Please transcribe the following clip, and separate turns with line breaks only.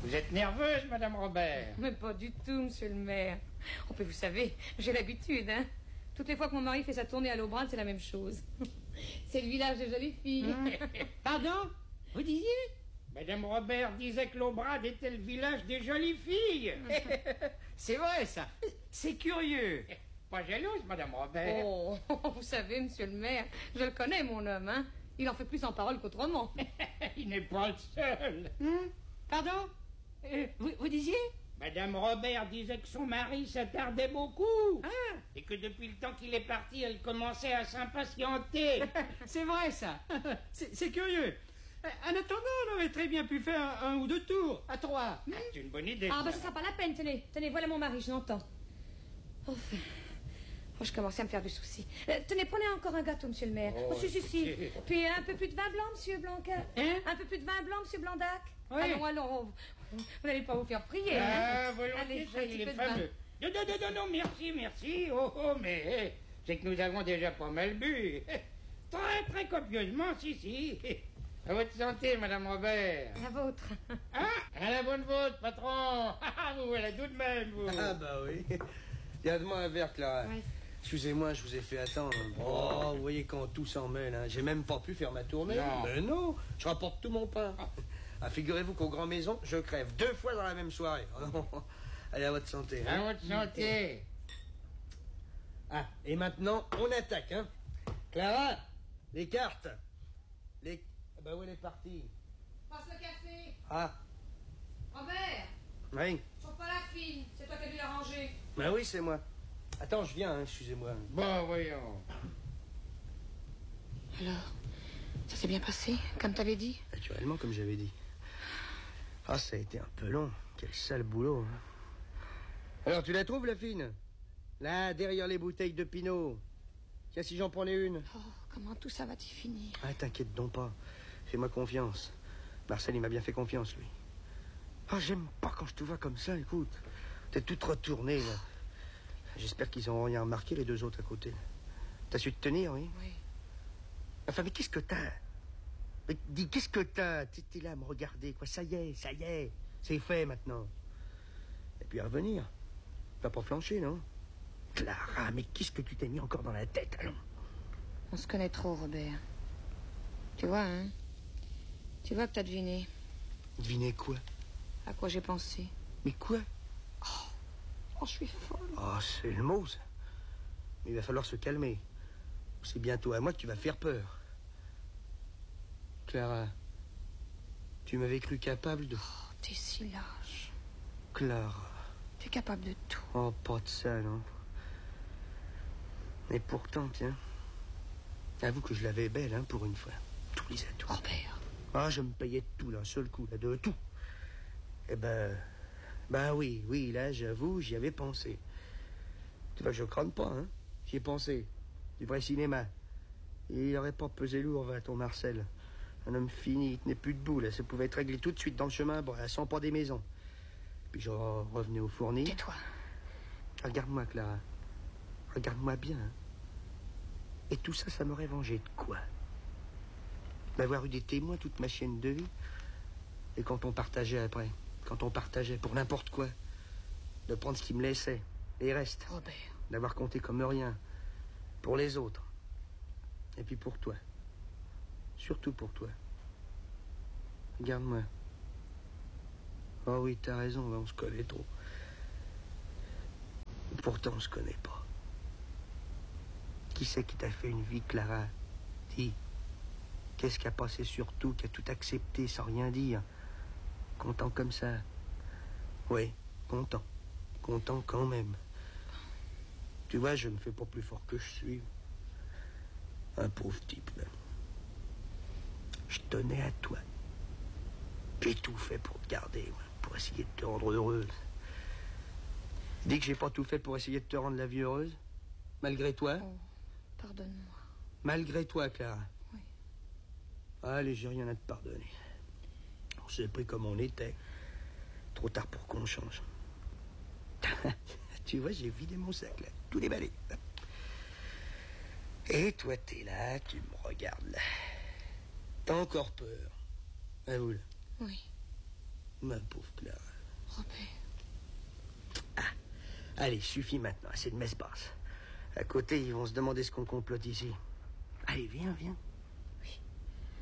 Vous êtes nerveuse, Madame Robert?
Mais pas du tout, monsieur le maire. Oh, mais vous savez, j'ai l'habitude, hein. Toutes les fois que mon mari fait sa tournée à l'Aubrane, c'est la même chose. C'est le village des jolies filles.
Pardon? Vous disiez?
Madame Robert disait que l'Aubrane était le village des jolies filles.
C'est vrai, ça. C'est curieux.
Pas jalouse, Madame Robert?
Oh, vous savez, monsieur le maire, je le connais, mon homme, hein. Il en fait plus en parole qu'autrement.
Il n'est pas le seul.
Pardon? Vous disiez?
Madame Robert disait que son mari s'attardait beaucoup.
Ah.
Et que depuis le temps qu'il est parti, elle commençait à s'impatienter.
C'est vrai, ça. C'est curieux. En attendant, on aurait très bien pu faire un ou deux tours, à trois.
C'est une bonne idée.
Ah,
ça.
bah, ça sera pas la peine, tenez, voilà mon mari, je l'entends. Enfin... Oh, je commençais à me faire du souci. Tenez, prenez encore un gâteau, monsieur le maire.
Oh,
si.
écoutez.
Puis un peu plus de vin blanc, monsieur Blanca.
Hein?
Un peu plus de vin blanc, monsieur Blandac.
Oui.
Allons, vous n'allez pas vous faire prier.
Ah,
hein.
voyons,
Allez,
ça,
un
il
petit
est
peu de vin.
fameux. Non, merci. Oh, mais c'est que nous avons déjà pas mal bu. Très copieusement, si. À votre santé, Madame Robert.
La vôtre.
Ah, à la bonne vôtre, patron. Vous voilà tout de même, vous.
Ah bah oui. Garde-moi un verre, Clara.
Ouais.
Excusez-moi, je vous ai fait attendre. Oh, vous voyez quand tout s'en mêle, hein. J'ai même pas pu faire ma tournée.
Non.
Mais non, je rapporte tout mon pain. Ah, figurez-vous qu'au Grand Maison, je crève 2 fois dans la même soirée. Oh non. Allez, à votre santé.
À
Hein.
votre santé.
Ah, et maintenant, on attaque, hein. Clara, les cartes. Les... Ah bah où elle est partie?
Passe le café.
Ah,
Robert,
oui.
chauffe pas la fille. C'est toi qui as dû la ranger.
Bah oui, c'est moi. Attends, je viens, hein, excusez-moi.
Bon, voyons.
Alors, ça s'est bien passé, comme t'avais dit?
Naturellement, comme j'avais dit. Ah, ça a été un peu long. Quel sale boulot. Hein. Alors, tu la trouves, la fine? Là, derrière les bouteilles de Pinot. Tiens, si j'en prenais une.
Oh, comment tout ça va-t-il finir?
Ah, t'inquiète donc pas. Fais-moi confiance. Marcel, il m'a bien fait confiance, lui. Ah, j'aime pas quand je te vois comme ça, écoute. T'es toute retournée, là. J'espère qu'ils n'auront rien remarqué, les 2 autres à côté. T'as su te tenir, oui?
Oui.
Enfin, mais qu'est-ce que t'as? Mais dis, qu'est-ce que t'as? T'es là à me regarder, quoi. Ça y est. C'est fait, maintenant. Et puis à revenir. T'as pas flanché, non? Clara, mais qu'est-ce que tu t'es mis encore dans la tête, allons?
On se connaît trop, Robert. Tu vois, hein? Tu vois que t'as deviné
Devinez quoi?
à quoi j'ai pensé.
Mais quoi?
Oh, je suis folle.
Oh, c'est le mot, ça. Mais il va falloir se calmer. C'est bientôt à moi que tu vas faire peur. Clara, tu m'avais cru capable de...
Oh, t'es si lâche.
Clara...
T'es capable de tout.
Oh, pas de ça, non. Et pourtant, tiens... Avoue que je l'avais belle, hein, pour une fois. Tous les atouts.
Robert.
Ah, je me payais de tout, d'un seul coup, là, de tout. Eh ben... Ben oui, là, j'avoue, j'y avais pensé. Tu vois, je crâne pas, hein. J'y ai pensé. Du vrai cinéma. Et il aurait pas pesé lourd, va, ton Marcel. Un homme fini, il tenait plus debout, là. Ça pouvait être réglé tout de suite dans le chemin, bon, là, sans pas des maisons. Puis je revenais au fourni.
Tais-toi.
Regarde-moi, Clara. Regarde-moi bien. Hein. Et tout ça, ça m'aurait vengé de quoi? D'avoir eu des témoins toute ma chaîne de vie. Et quand on partageait après, quand on partageait pour n'importe quoi, de prendre ce qui me laissait, les restes,
Robert.
d'avoir compté comme rien, pour les autres. Et puis pour toi. Surtout pour toi. Regarde-moi. Oh oui, t'as raison, on se connaît trop. Pourtant, on se connaît pas. Qui c'est qui t'a fait une vie, Clara? Dis. Qu'est-ce qui a passé sur tout, qui a tout accepté sans rien dire? Content comme ça. Oui, content. Content quand même. Tu vois, je me fais pas plus fort que je suis. Un pauvre type, là. Je tenais à toi. J'ai tout fait pour te garder, moi, pour essayer de te rendre heureuse. Dis que j'ai pas tout fait pour essayer de te rendre la vie heureuse. Malgré toi.
Oh, pardonne-moi.
Malgré toi, Clara.
Oui.
Allez, j'ai rien à te pardonner. On s'est pris comme on était. Trop tard pour qu'on change. Tu vois, j'ai vidé mon sac, là. Tous les balais. Et toi, t'es là, tu me regardes, là. T'as encore peur. Ah, vous, là.
Oui.
Ma pauvre Clara.
Robert.
Allez, suffit maintenant, assez de messe basse. À côté, ils vont se demander ce qu'on complote ici. Allez, viens, viens.